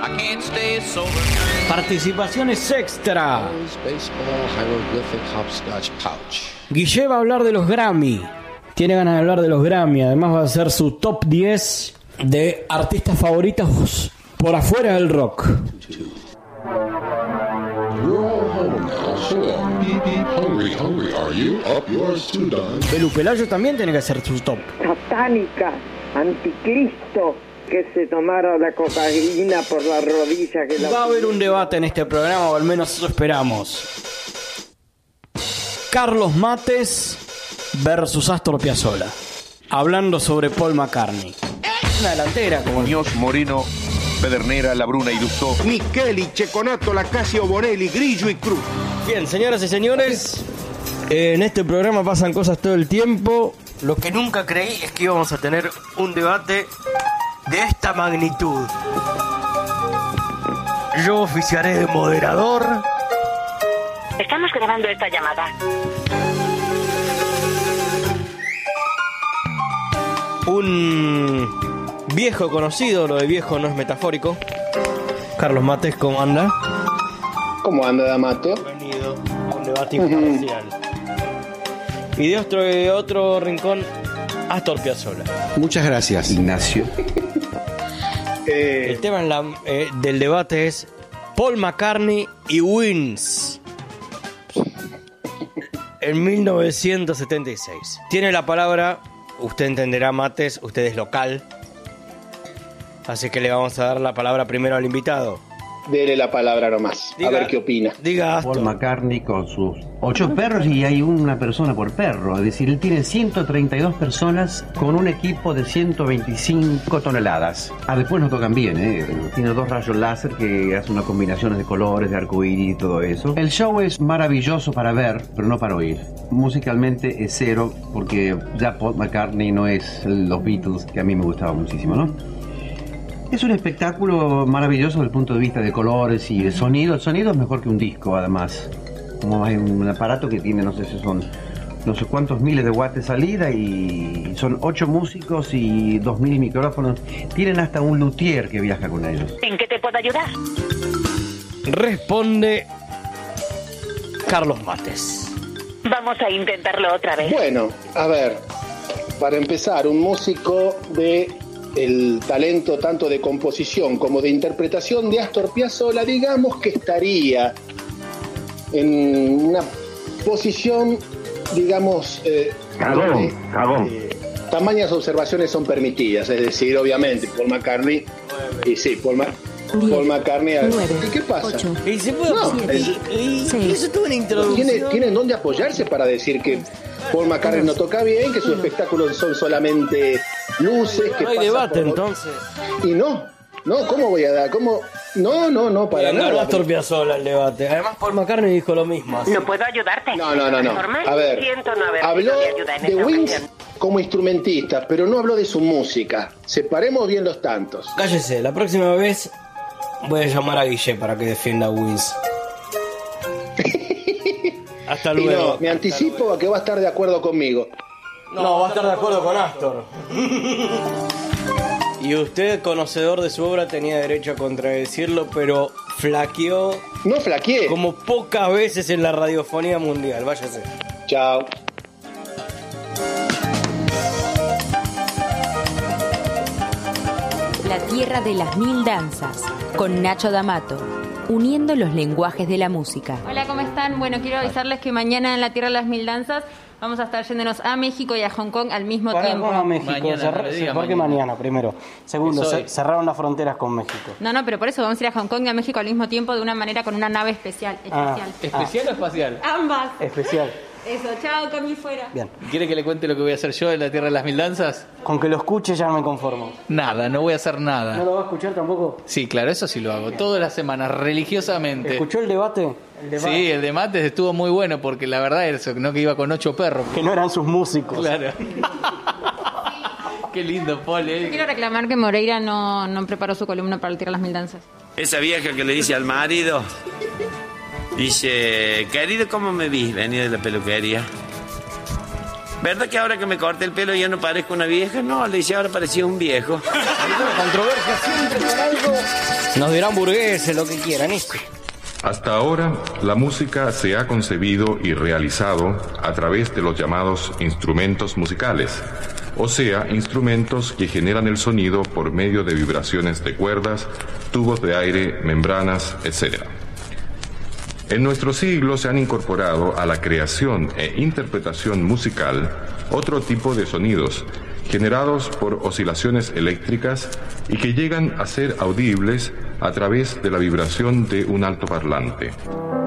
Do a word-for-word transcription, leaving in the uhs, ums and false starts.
Participaciones extra. Guille va a hablar de los Grammy. Tiene ganas de hablar de los Grammy. Además va a hacer su top diez de artistas favoritos por afuera del rock. Belu Pelayo también tiene que hacer su top. Satánica, anticristo, que se tomaron la cocaína por la rodilla. Que la... Va a haber un debate en este programa, o al menos eso esperamos. Carlos Mates versus Astor Piazzolla, hablando sobre Paul McCartney. Una delantera como el... Muñoz, Moreno, Pedernera, Labruna y Lustó. Micheli, Checonato, Lacasio, Bonelli, Grillo y Cruz. Bien, señoras y señores, en este programa pasan cosas todo el tiempo. Lo que nunca creí es que íbamos a tener un debate de esta magnitud. Yo oficiaré de moderador. Estamos grabando esta llamada. Un viejo conocido, lo de viejo no es metafórico. Carlos Mates, ¿cómo anda? ¿Cómo anda, D'Amato? Bienvenido a un debate imparcial. Y de otro, de otro rincón, Astor Piazzolla. Muchas gracias, Ignacio. eh... El tema en la, eh, del debate es Paul McCartney y Wings en mil novecientos setenta y seis. Tiene la palabra, usted entenderá, Mates, usted es local, así que le vamos a dar la palabra primero al invitado. Dele la palabra nomás, diga, a ver qué opina. Diga Paul McCartney con sus ocho perros y hay una persona por perro. Es decir, él tiene ciento treinta y dos personas con un equipo de ciento veinticinco toneladas. Ah, después nos tocan bien, ¿eh? Tiene dos rayos láser que hacen unas combinaciones de colores, de arcoíris y todo eso. El show es maravilloso para ver, pero no para oír. Musicalmente es cero, porque ya Paul McCartney no es los Beatles, que a mí me gustaba muchísimo, ¿no? Es un espectáculo maravilloso desde el punto de vista de colores y de sonido. El sonido es mejor que un disco, además. Como hay un aparato que tiene, no sé si son no sé cuántos miles de watts de salida y son ocho músicos y dos mil micrófonos. Tienen hasta un luthier que viaja con ellos. ¿En qué te puedo ayudar? Responde Carlos Mates. Vamos a intentarlo otra vez. Bueno, a ver, para empezar, un músico de el talento tanto de composición como de interpretación de Astor Piazzolla, digamos que estaría en una posición, digamos, eh, cagón, donde, cagón. Eh, tamañas observaciones son permitidas, es decir, obviamente, Paul McCartney, y sí, Paul, Ma- Paul McCartney, nueve, ¿y qué pasa? ocho, ¿Y se puede no, siete, es, y, y eso tuvo una introducción. ¿tiene, ¿Tienen dónde apoyarse para decir que Paul McCartney no toca bien, que sus espectáculos son solamente luces? Que no hay pasa debate, por... entonces. Y no, no, ¿cómo voy a dar? ¿Cómo? No, no, no, para Bien, nada. Astor Piazzolla el debate. Además, Paul McCartney dijo lo mismo. Así. No puedo ayudarte. No, no, no, no. Normal, A ver, siento no haber habló sido de ayuda en de esta Wings ocasión. como instrumentista, pero no habló de su música. Separemos bien los tantos. Cállese, la próxima vez voy a llamar a Guille para que defienda a Wings. Hasta Y luego. no, me anticipo a que va a estar de acuerdo conmigo. No, va a estar de acuerdo con Astor. Y usted, conocedor de su obra, tenía derecho a contradecirlo, pero flaqueó No flaqueé. como pocas veces en la radiofonía mundial. Váyase. Chao. La tierra de las mil danzas, con Nacho D'Amato, uniendo los lenguajes de la música. Hola, ¿cómo están? Bueno, quiero avisarles que mañana en la Tierra de las Mil Danzas vamos a estar yéndonos a México y a Hong Kong al mismo Para, tiempo. vamos a México. Mañana, Cerra- no le diga ¿Por qué mañana? mañana, primero? Segundo, Eso ce- es. cerraron las fronteras con México. No, no, pero por eso vamos a ir a Hong Kong y a México al mismo tiempo de una manera con una nave especial. Ah. Especial. ¿Especial o espacial? Ambas. Especial. Eso, chao, con mi fuera. Bien. ¿Quiere que le cuente lo que voy a hacer yo en la Tierra de las Mil Danzas? Con que lo escuche ya me conformo. Nada, no voy a hacer ¿No nada. lo va a escuchar tampoco? Sí, claro, eso sí lo hago. Todas las semanas, religiosamente. ¿Escuchó el debate? El debate. Sí, el de Mates estuvo muy bueno porque la verdad es eso, no que iba con ocho perros. Que no eran sus músicos. Claro. Qué lindo, Paul. Yo ¿eh? quiero reclamar que Moreira no, no preparó su columna para la Tierra de las Mil Danzas. Esa vieja que le dice al marido, dice, querido, ¿cómo me vi? Venía de la peluquería. ¿Verdad que ahora que me corté el pelo ya no parezco una vieja? No, le dice, ahora parecía un viejo. Controversia siempre con algo. Nos dirán burgueses, lo que quieran, ¿viste? Hasta ahora, la música se ha concebido y realizado a través de los llamados instrumentos musicales, o sea, instrumentos que generan el sonido por medio de vibraciones de cuerdas, tubos de aire, membranas, etcétera. En nuestro siglo se han incorporado a la creación e interpretación musical otro tipo de sonidos, generados por oscilaciones eléctricas y que llegan a ser audibles a través de la vibración de un altoparlante.